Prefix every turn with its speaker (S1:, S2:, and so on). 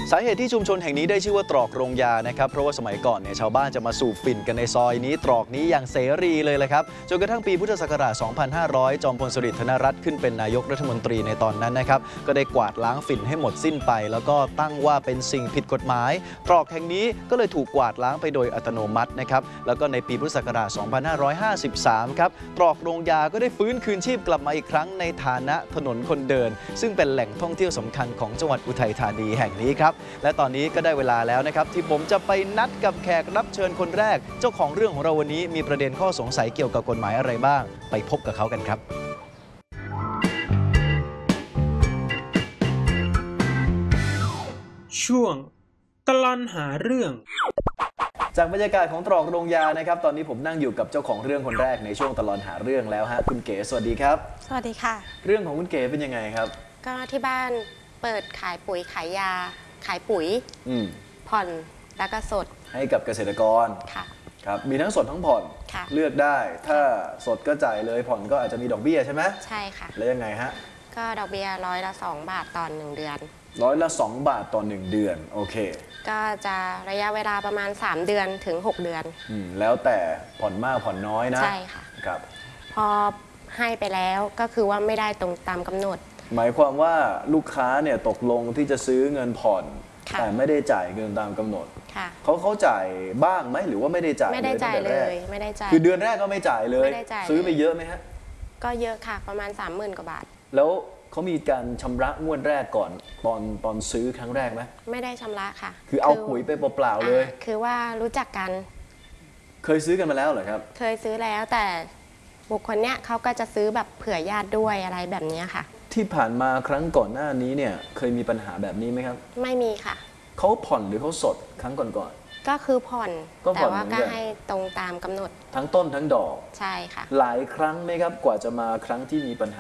S1: สาเหตุที่ชุมชนแห่งนี้ได้ชื่อว่าตรอกโรงยานะครับเพราะว่าสมัยก่อนเนี่ยชาวบ้านจะมาสูบฝิ่นกันในซอยนี้ตรอกนี้อย่างเสรีเลยแหละครับจนกระทั่งปีพุทธศักราช 2500 จอมพลสฤษดิ์ธนรัตน์ขึ้นเป็นนายกรัฐมนตรีในตอนนั้นนะครับก็ได้กวาดล้างฝิ่นให้หมดสิ้นไปแล้วก็ตั้งว่าเป็นสิ่งผิดกฎหมายตรอกแห่งนี้ก็เลยถูกกวาดล้างไปโดยอัตโนมัตินะครับแล้วก็ในปีพุทธศักราช 2553 ครับตรอกโรงยาก็ได้ฟื้นคืนชีพกลับมาอีกครั้งในฐานะถนนคนเดินซึ่งเป็นแหล่งท่องเที่ยวสำคัญของจังหวัดอุทัยธานีแห่งนี้ครับและตอนนี้ก็ได้เวลาแล้วนะครับที่ผมจะไปนัดกับแขกรับเชิญคนแรกเจ้าของเรื่องของเราวันนี้มีประเด็นข้อสงสัยเกี่ยวกับกฎหมายอะไรบ้างไปพบกับเขากันครับ
S2: ช่วงตลอดหาเรื่อง
S1: จากบรรยากาศของตรอกโรงยานะครับตอนนี้ผมนั่งอยู่กับเจ้าของเรื่องคนแรกในช่วงตลอดหาเรื่องแล้วฮะคุณเก๋สวัสดีครับ
S3: สวัสดีค่ะ
S1: เรื่องของคุณเก๋เป็นยังไงครับ
S3: ก็ที่บ้านเปิดขายปุ๋ยขายยาขายปุ๋ยผ่อนแล้วก็สด
S1: ให้กับเกษตรกร
S3: ค่ะ
S1: ครับมีทั้งสดทั้งผ่อนเลือกได้ถ้าสดก็จ่ายเลยผ่อนก็อาจจะมีดอกเบี้ยใช่ไหม
S3: ใช่ค่ะ
S1: แล้วยังไงฮะ
S3: ก็ดอกเบี้ย2%ต่อ1 เดือน
S1: 2%ต่อ1 เดือนโอเค
S3: ก็จะระยะเวลาประมาณ3 เดือนถึง6 เดือน
S1: แล้วแต่ผ่อนมากผ่อนน้อยนะ
S3: ใช่ค่ะ
S1: ครับ
S3: พอให้ไปแล้วก็คือว่าไม่ได้ตรงตามกำหนด
S1: หมายความว่าลูกค้าเนี่ยตกลงที่จะซื้อเงินผ่อนแต่ไม่ได้จ่ายเงินตามกำหนดเขาจ่ายบ้างไหมหรือว่าไม่ได้จ่าย
S3: ไม่ได้จ่ายเลยไม่ได้จ่าย
S1: คือเดือนแรกก็ไม่จ่ายเลยซื้อไปเยอะไหมฮะ
S3: ก็เยอะค่ะประมาณ 30,000 กว่าบาท
S1: แล้วเขามีการชำระงวดแรกก่อนตอนซื้อครั้งแรกไหม
S3: ไม่ได้ชำระค่ะ
S1: คือเอาปุ๋ยไปเปล่าๆเลย
S3: คือว่ารู้จักกัน
S1: เคยซื้อกันมาแล้วเหรอครับ
S3: เคยซื้อแล้วแต่บุคคลเนี้ยเขาก็จะซื้อแบบเผื่อญาติด้วยอะไรแบบนี้ค่ะ
S1: ที่ผ่านมาครั้งก่อนหน้านี้เนี่ยเคยมีปัญหาแบบนี้ไหมครับ
S3: ไม่มีค่ะ
S1: เขาผ่อนหรือเขาสดครั้งก่อน
S3: ก็คือผ่อนแต่ว่าก็ให้ตรงตามกำหนด
S1: ทั้งต้นทั้งดอก
S3: ใช่ค่ะ
S1: หลายครั้งไหมครับกว่าจะมาครั้งที่มีปัญหา